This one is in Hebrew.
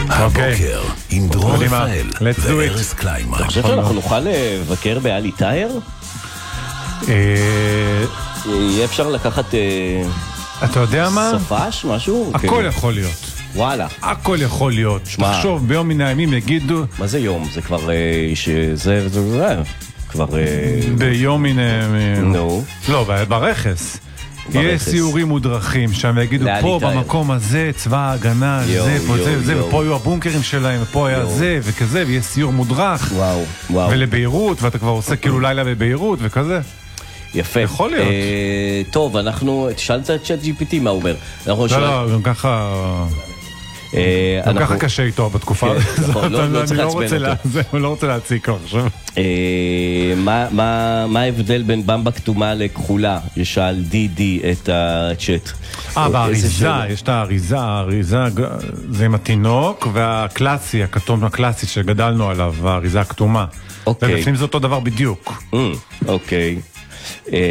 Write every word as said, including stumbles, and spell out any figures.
הבוקר עם דרור רפאל Let's do וארז it. קליינמן. אתה חושב שאנחנו נוכל לבקר באלי טייר? אה, יהיה אפשר לקחת אה, אתה יודע מה? סופש, משהו? הכל כן. יכול להיות. וואלה. הכל יכול להיות. שמע. תחשוב, ביום מן הימים יגידו, מה זה יום? זה כבר אה, שזה וזה וזה. כבר... אה, ביום מן הימים... נו. לא, ברכס. יהיה ברכס. סיורים מודרכים שם, יגידו לאלי פה טייר. במקום הזה, צבא ההגנה, יו, זה, פה יו, זה, זה, יו. ופה היו הבונקרים שלהם, ופה היה יו. זה, וכזה, ויהיה סיור מודרך. וואו, וואו. ולביירות, ואתה כבר עושה כאילו לילה בביירות, וכזה. יפה. יכול להיות. אה, טוב, אנחנו... תשאל את הצ'אט ג'י פי טי מה הוא אומר. אנחנו לא, שואל- לא, גם ככה... אה, גם אנחנו- ככה קשה איתו בתקופה. כן, נכון, לא- לא אני צריך לא לעצבן רוצה לה- אותו. זה, הוא לא רוצה להציג לו עכשיו. אה, מה- מה מה ההבדל בין במבה כתומה לכחולה? ישאל די די את הצ'אט. אה, איזה באריזה, שאלה. יש את האריזה, האריזה זה עם התינוק, והקלאסי, הכתום הקלאסי שגדלנו עליו, האריזה הכתומה. אוקיי. ובפנים זה אותו דבר בדיוק. אמ, אוקיי. אה,